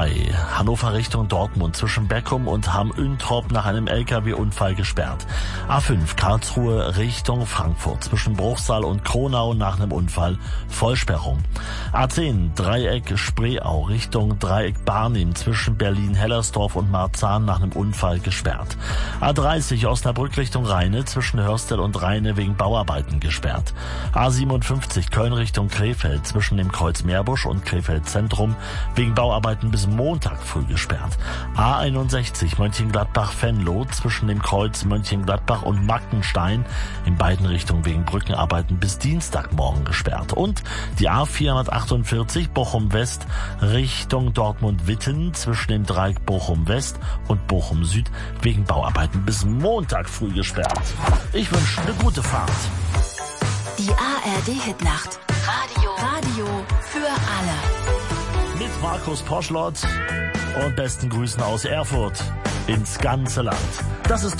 A2 Hannover Richtung Dortmund zwischen Beckum und Hamm-Üntrop nach einem LKW-Unfall gesperrt. A5 Karlsruhe Richtung Frankfurt zwischen Bruchsal und Kronau nach einem Unfall Vollsperrung. A10 Dreieck Spreeau Richtung Dreieck Barnim zwischen Berlin-Hellersdorf und Marzahn nach einem Unfall gesperrt. A30 Osnabrück Richtung Rheine zwischen Hörstel und Rheine wegen Bauarbeiten gesperrt. A57 Köln Richtung Krefeld zwischen dem Kreuz Meerbusch und Krefeld Zentrum wegen Bauarbeiten bis Montag früh gesperrt. A61 Mönchengladbach-Venlo zwischen dem Kreuz Mönchengladbach und Mackenstein in beiden Richtungen wegen Brückenarbeiten bis Dienstagmorgen gesperrt. Und die A448 Bochum-West Richtung Dortmund-Witten zwischen dem Dreieck Bochum-West und Bochum-Süd wegen Bauarbeiten bis Montag früh gesperrt. Ich wünsche eine gute Fahrt. Die ARD-Hitnacht. Radio für alle. Mit Markus Poschlott und besten Grüßen aus Erfurt ins ganze Land. Das ist